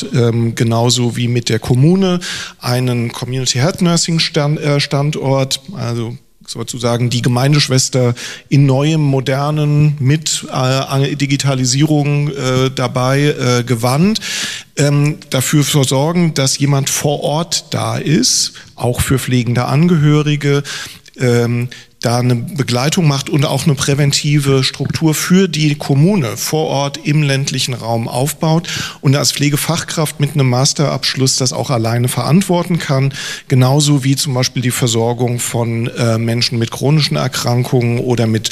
macht genauso wie mit der Kommune einen Community Health Nursing Standort, also sozusagen die Gemeindeschwester in neuem, modernen, mit Digitalisierung dabei gewandt, dafür sorgen, dass jemand vor Ort da ist, auch für pflegende Angehörige, da eine Begleitung macht und auch eine präventive Struktur für die Kommune vor Ort im ländlichen Raum aufbaut und als Pflegefachkraft mit einem Masterabschluss das auch alleine verantworten kann, genauso wie zum Beispiel die Versorgung von Menschen mit chronischen Erkrankungen oder mit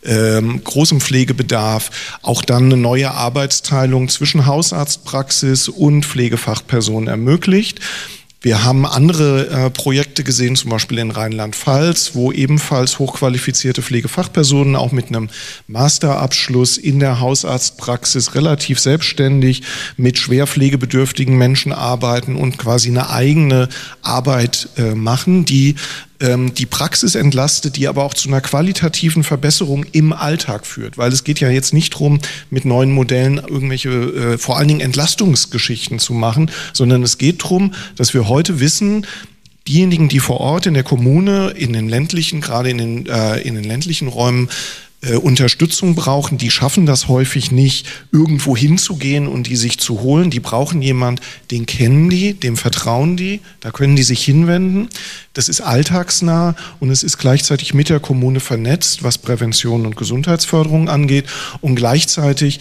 großem Pflegebedarf, auch dann eine neue Arbeitsteilung zwischen Hausarztpraxis und Pflegefachperson ermöglicht. Wir haben andere Projekte gesehen, zum Beispiel in Rheinland-Pfalz, wo ebenfalls hochqualifizierte Pflegefachpersonen auch mit einem Masterabschluss in der Hausarztpraxis relativ selbstständig mit schwer pflegebedürftigen Menschen arbeiten und quasi eine eigene Arbeit machen, die die Praxis entlastet, die aber auch zu einer qualitativen Verbesserung im Alltag führt. Weil es geht ja jetzt nicht darum, mit neuen Modellen irgendwelche, vor allen Dingen Entlastungsgeschichten zu machen, sondern es geht darum, dass wir heute wissen, diejenigen, die vor Ort in der Kommune, in den ländlichen, gerade in den ländlichen Räumen Unterstützung brauchen, die schaffen das häufig nicht, irgendwo hinzugehen und die sich zu holen. Die brauchen jemand, den kennen die, dem vertrauen die, da können die sich hinwenden. Das ist alltagsnah und es ist gleichzeitig mit der Kommune vernetzt, was Prävention und Gesundheitsförderung angeht. Und gleichzeitig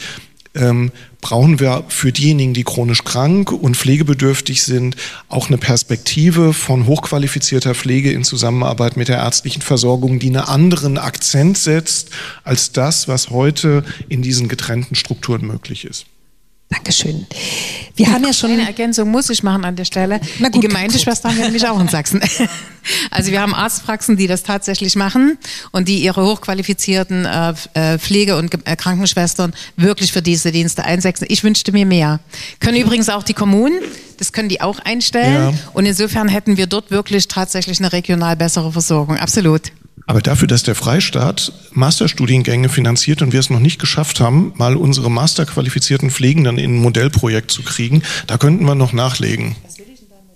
brauchen wir für diejenigen, die chronisch krank und pflegebedürftig sind, auch eine Perspektive von hochqualifizierter Pflege in Zusammenarbeit mit der ärztlichen Versorgung, die einen anderen Akzent setzt als das, was heute in diesen getrennten Strukturen möglich ist. Dankeschön. Wir haben ja schon... Eine Ergänzung muss ich machen an der Stelle. Die Gemeindeschwester haben wir nämlich auch in Sachsen. Also wir haben Arztpraxen, die das tatsächlich machen und die ihre hochqualifizierten Pflege- und Krankenschwestern wirklich für diese Dienste einsetzen. Ich wünschte mir mehr. Können übrigens auch die Kommunen, das können die auch einstellen. Ja. Und insofern hätten wir dort wirklich tatsächlich eine regional bessere Versorgung. Absolut. Aber dafür, dass der Freistaat Masterstudiengänge finanziert und wir es noch nicht geschafft haben, mal unsere masterqualifizierten Pflegenden in ein Modellprojekt zu kriegen, da könnten wir noch nachlegen. Was will ich in deinem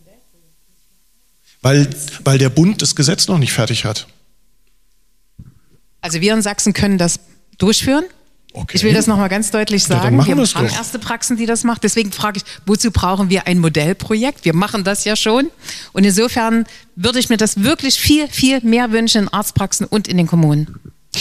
Modellprojekt? Weil der Bund das Gesetz noch nicht fertig hat. Also wir in Sachsen können das durchführen. Okay. Ich will das nochmal ganz deutlich sagen. Wir haben erste Praxen, die das machen. Deswegen frage ich, wozu brauchen wir ein Modellprojekt? Wir machen das ja schon. Und insofern würde ich mir das wirklich viel, viel mehr wünschen in Arztpraxen und in den Kommunen.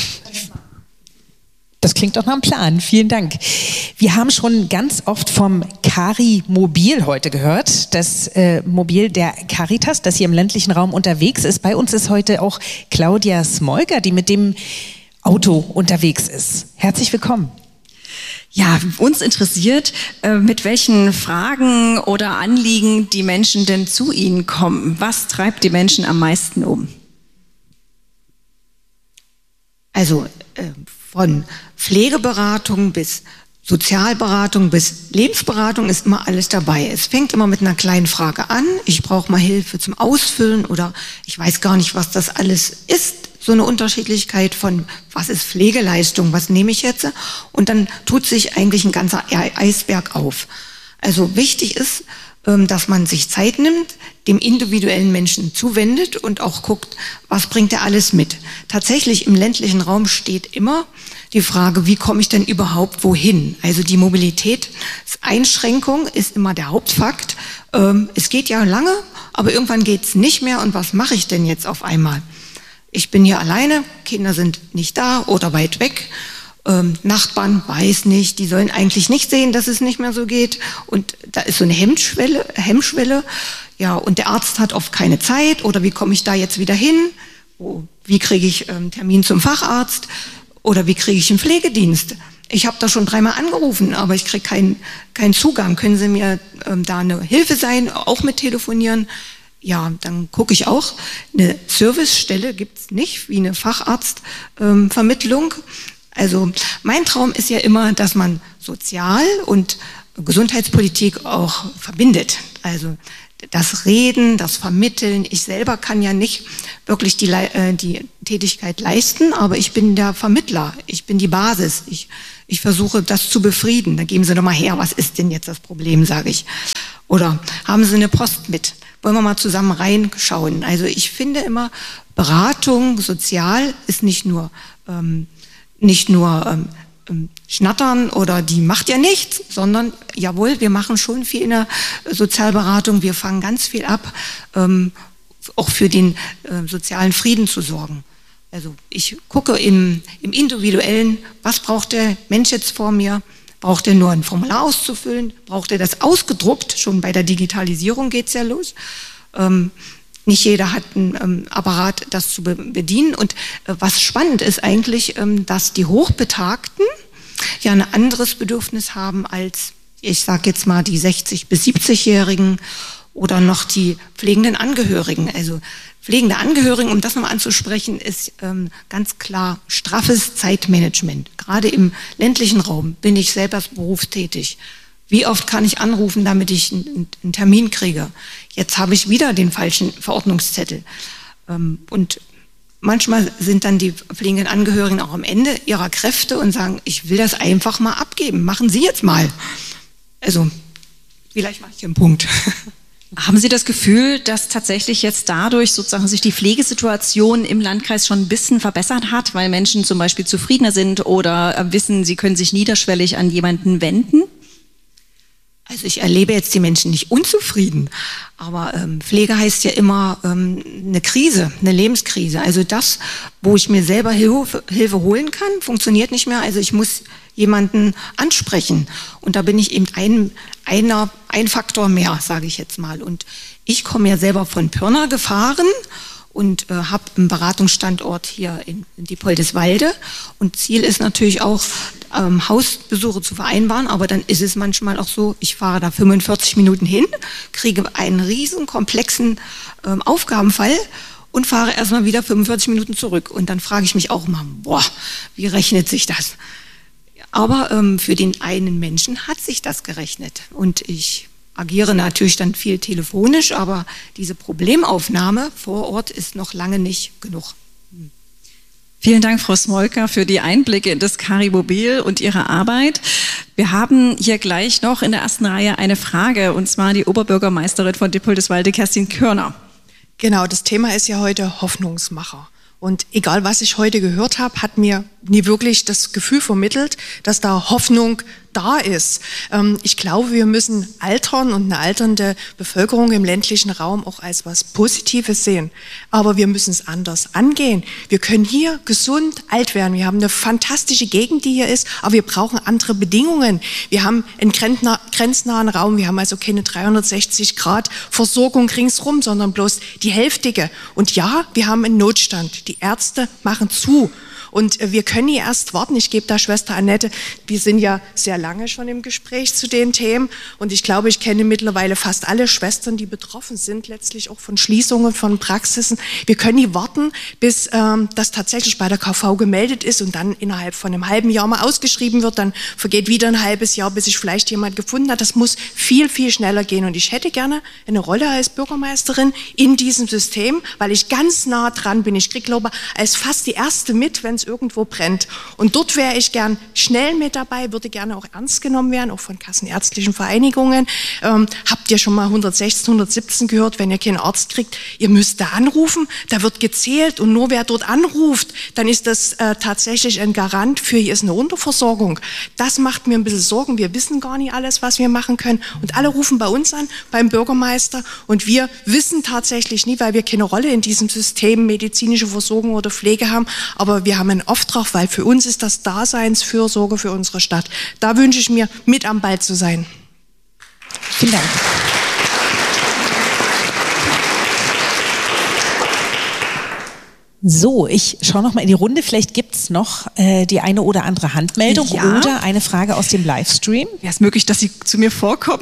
Das klingt doch nach einem Plan. Vielen Dank. Wir haben schon ganz oft vom Cari-Mobil heute gehört. Das Mobil der Caritas, das hier im ländlichen Raum unterwegs ist. Bei uns ist heute auch Claudia Smolger, die mit dem Auto unterwegs ist. Herzlich willkommen. Ja, uns interessiert, mit welchen Fragen oder Anliegen die Menschen denn zu Ihnen kommen. Was treibt die Menschen am meisten um? Also von Pflegeberatung bis Sozialberatung bis Lebensberatung ist immer alles dabei. Es fängt immer mit einer kleinen Frage an. Ich brauche mal Hilfe zum Ausfüllen oder ich weiß gar nicht, was das alles ist. So eine Unterschiedlichkeit von, was ist Pflegeleistung, was nehme ich jetzt? Und dann tut sich eigentlich ein ganzer Eisberg auf. Also wichtig ist, dass man sich Zeit nimmt, dem individuellen Menschen zuwendet und auch guckt, was bringt er alles mit. Tatsächlich im ländlichen Raum steht immer die Frage, wie komme ich denn überhaupt wohin? Also die Mobilitätseinschränkung ist immer der Hauptfakt. Es geht ja lange, aber irgendwann geht es nicht mehr. Und was mache ich denn jetzt auf einmal? Ich bin hier alleine, Kinder sind nicht da oder weit weg. Nachbarn weiß nicht, die sollen eigentlich nicht sehen, dass es nicht mehr so geht. Und da ist so eine Hemmschwelle. Ja, und der Arzt hat oft keine Zeit. Oder wie komme ich da jetzt wieder hin? Wie kriege ich einen Termin zum Facharzt? Oder wie kriege ich einen Pflegedienst? Ich habe da schon 3-mal angerufen, aber ich kriege keinen Zugang. Können Sie mir da eine Hilfe sein, auch mit telefonieren? Ja, dann gucke ich auch. Eine Servicestelle gibt's nicht, wie eine Facharztvermittlung. Also mein Traum ist ja immer, dass man Sozial- und Gesundheitspolitik auch verbindet. Also das Reden, das Vermitteln. Ich selber kann ja nicht wirklich die Tätigkeit leisten, aber ich bin der Vermittler, ich bin die Basis. Ich versuche, das zu befrieden. Da geben Sie doch mal her, was ist denn jetzt das Problem, sage ich. Oder haben Sie eine Post mit? Wollen wir mal zusammen reinschauen? Also ich finde immer, Beratung sozial ist nicht nur Schnattern oder die macht ja nichts, sondern jawohl, wir machen schon viel in der Sozialberatung, wir fangen ganz viel ab, auch für den sozialen Frieden zu sorgen. Also ich gucke im Individuellen, was braucht der Mensch jetzt vor mir? Braucht er nur ein Formular auszufüllen? Braucht er das ausgedruckt? Schon bei der Digitalisierung geht's ja los. Nicht jeder hat einen Apparat, das zu bedienen. Und was spannend ist eigentlich, dass die Hochbetagten ja ein anderes Bedürfnis haben als, ich sage jetzt mal, die 60- bis 70-Jährigen oder noch die pflegenden Angehörigen. Also pflegende Angehörigen, um das nochmal anzusprechen, ist ganz klar straffes Zeitmanagement. Gerade im ländlichen Raum bin ich selber berufstätig. Wie oft kann ich anrufen, damit ich einen Termin kriege? Jetzt habe ich wieder den falschen Verordnungszettel. Und manchmal sind dann die pflegenden Angehörigen auch am Ende ihrer Kräfte und sagen, ich will das einfach mal abgeben. Machen Sie jetzt mal. Also, vielleicht mache ich einen Punkt. Haben Sie das Gefühl, dass tatsächlich jetzt dadurch sozusagen sich die Pflegesituation im Landkreis schon ein bisschen verbessert hat, weil Menschen zum Beispiel zufriedener sind oder wissen, sie können sich niederschwellig an jemanden wenden? Also ich erlebe jetzt die Menschen nicht unzufrieden, aber Pflege heißt ja immer eine Krise, eine Lebenskrise. Also das, wo ich mir selber Hilfe holen kann, funktioniert nicht mehr. Also ich muss jemanden ansprechen und da bin ich eben ein Faktor mehr, sage ich jetzt mal. Und ich komme ja selber von Pirna gefahren und habe einen Beratungsstandort hier in Diepoldeswalde. Und Ziel ist natürlich auch, Hausbesuche zu vereinbaren, aber dann ist es manchmal auch so, ich fahre da 45 Minuten hin, kriege einen riesen komplexen Aufgabenfall und fahre erstmal wieder 45 Minuten zurück. Und dann frage ich mich auch mal, boah, wie rechnet sich das? Aber für den einen Menschen hat sich das gerechnet. Und ich agiere natürlich dann viel telefonisch, aber diese Problemaufnahme vor Ort ist noch lange nicht genug. Vielen Dank, Frau Smolka, für die Einblicke in das Cari-Mobil und Ihre Arbeit. Wir haben hier gleich noch in der ersten Reihe eine Frage, und zwar die Oberbürgermeisterin von Diepoldeswalde, Kerstin Körner. Genau, das Thema ist ja heute Hoffnungsmacher. Und egal, was ich heute gehört habe, hat mir nie wirklich das Gefühl vermittelt, dass da Hoffnung da ist. Ich glaube, wir müssen altern und eine alternde Bevölkerung im ländlichen Raum auch als was Positives sehen. Aber wir müssen es anders angehen. Wir können hier gesund alt werden. Wir haben eine fantastische Gegend, die hier ist, aber wir brauchen andere Bedingungen. Wir haben einen grenznahen Raum. Wir haben also keine 360-Grad-Versorgung ringsrum, sondern bloß die hälftige. Und ja, wir haben einen Notstand. Die Ärzte machen zu. Und wir können nie erst warten. Ich gebe da Schwester Annette, wir sind ja sehr lange schon im Gespräch zu den Themen. Und ich glaube, ich kenne mittlerweile fast alle Schwestern, die betroffen sind, letztlich auch von Schließungen von Praxisen. Wir können nie warten, bis das tatsächlich bei der KV gemeldet ist und dann innerhalb von einem halben Jahr mal ausgeschrieben wird. Dann vergeht wieder ein halbes Jahr, bis sich vielleicht jemand gefunden hat. Das muss viel, viel schneller gehen. Und ich hätte gerne eine Rolle als Bürgermeisterin in diesem System, weil ich ganz nah dran bin. Ich kriege, glaube ich, als fast die Erste mit, wenn es irgendwo brennt. Und dort wäre ich gern schnell mit dabei, würde gerne auch ernst genommen werden, auch von kassenärztlichen Vereinigungen. Habt ihr schon mal 116, 117 gehört, wenn ihr keinen Arzt kriegt? Ihr müsst da anrufen, da wird gezählt und nur wer dort anruft, dann ist das tatsächlich ein Garant für, hier ist eine Unterversorgung. Das macht mir ein bisschen Sorgen. Wir wissen gar nicht alles, was wir machen können. Und alle rufen bei uns an, beim Bürgermeister. Und wir wissen tatsächlich nie, weil wir keine Rolle in diesem System medizinische Versorgung oder Pflege haben. Aber wir haben einen Auftrag, weil für uns ist das Daseinsfürsorge für unsere Stadt. Da wünsche ich mir, mit am Ball zu sein. Vielen Dank. So, ich schaue noch mal in die Runde. Vielleicht gibt es noch die eine oder andere Handmeldung oder eine Frage aus dem Livestream. Wäre es möglich, dass Sie zu mir vorkommen?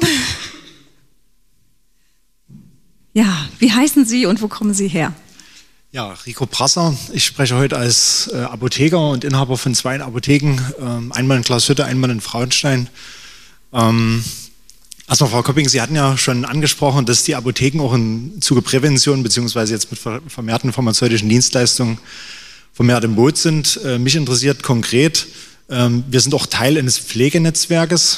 Ja, wie heißen Sie und wo kommen Sie her? Ja, Rico Brasser. Ich spreche heute als Apotheker und Inhaber von 2 Apotheken, einmal in Glashütte, einmal in Frauenstein. Erstmal, Frau Köpping, Sie hatten ja schon angesprochen, dass die Apotheken auch im Zuge Prävention beziehungsweise jetzt mit vermehrten pharmazeutischen Dienstleistungen vermehrt im Boot sind. Mich interessiert konkret, wir sind auch Teil eines Pflegenetzwerkes,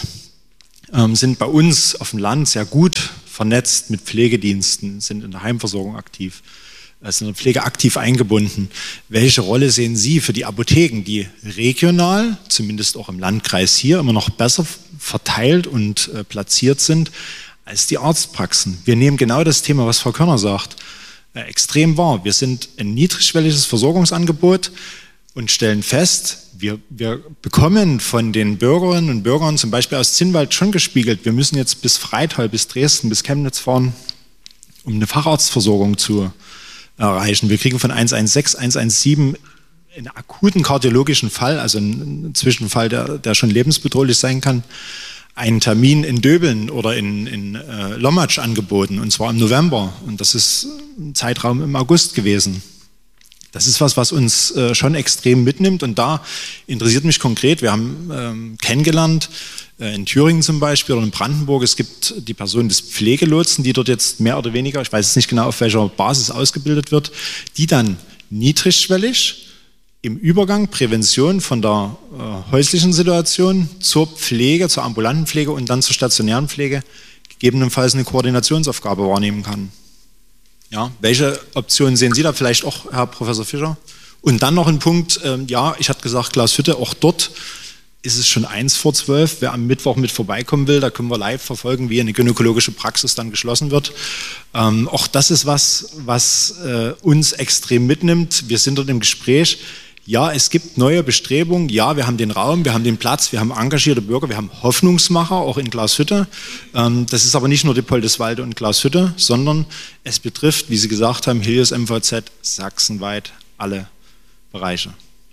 sind bei uns auf dem Land sehr gut vernetzt mit Pflegediensten, sind in der Heimversorgung aktiv, sind in der Pflege aktiv eingebunden. Welche Rolle sehen Sie für die Apotheken, die regional, zumindest auch im Landkreis hier, immer noch besser verteilt und platziert sind als die Arztpraxen? Wir nehmen genau das Thema, was Frau Körner sagt, extrem wahr. Wir sind ein niedrigschwelliges Versorgungsangebot und stellen fest, wir bekommen von den Bürgerinnen und Bürgern zum Beispiel aus Zinnwald schon gespiegelt, wir müssen jetzt bis Freital, bis Dresden, bis Chemnitz fahren, um eine Facharztversorgung zu erreichen. Wir kriegen von 116, 117 einen akuten kardiologischen Fall, also einen Zwischenfall, der schon lebensbedrohlich sein kann, einen Termin in Döbeln oder in Lommatsch angeboten, und zwar im November. Und das ist ein Zeitraum im August gewesen. Das ist was uns schon extrem mitnimmt, und da interessiert mich konkret, wir haben kennengelernt, in Thüringen zum Beispiel oder in Brandenburg, es gibt die Person des Pflegelotsen, die dort jetzt mehr oder weniger, ich weiß jetzt nicht genau auf welcher Basis ausgebildet wird, die dann niedrigschwellig im Übergang Prävention von der häuslichen Situation zur Pflege, zur ambulanten Pflege und dann zur stationären Pflege gegebenenfalls eine Koordinationsaufgabe wahrnehmen kann. Ja, welche Optionen sehen Sie da, vielleicht auch, Herr Professor Fischer? Und dann noch ein Punkt, ich hatte gesagt, Glashütte, auch dort ist es schon 11:45. Wer am Mittwoch mit vorbeikommen will, da können wir live verfolgen, wie eine gynäkologische Praxis dann geschlossen wird. Auch das ist was uns extrem mitnimmt. Wir sind dort im Gespräch. Ja, es gibt neue Bestrebungen. Ja, wir haben den Raum, wir haben den Platz, wir haben engagierte Bürger, wir haben Hoffnungsmacher, auch in Glashütte. Das ist aber nicht nur Dippoldiswalde und Glashütte, sondern es betrifft, wie Sie gesagt haben, Helios MVZ sachsenweit alle Bereiche.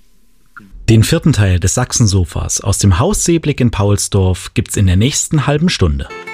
Den 4. Teil des Sachsen-Sofas aus dem Haus Seeblick in Paulsdorf gibt's in der nächsten halben Stunde.